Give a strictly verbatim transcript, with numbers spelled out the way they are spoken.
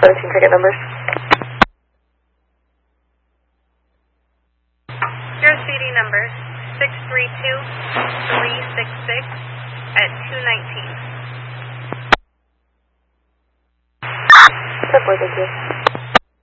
seventeen ticket numbers. Your C D number, six three two, three six six at two nineteen. Subway, thank you.